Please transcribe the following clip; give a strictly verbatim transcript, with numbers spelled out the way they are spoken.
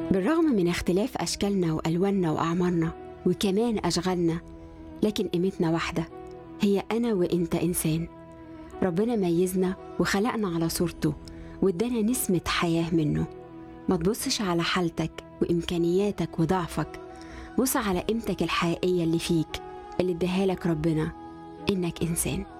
بالرغم من اختلاف أشكالنا وألواننا وأعمارنا وكمان أشغالنا، لكن قيمتنا واحدة، هي أنا وإنت إنسان. ربنا ميزنا وخلقنا على صورته وادانا نسمة حياة منه. ما تبصش على حالتك وإمكانياتك وضعفك، بص على قيمتك الحقيقية اللي فيك، اللي اداها لك ربنا، إنك إنسان.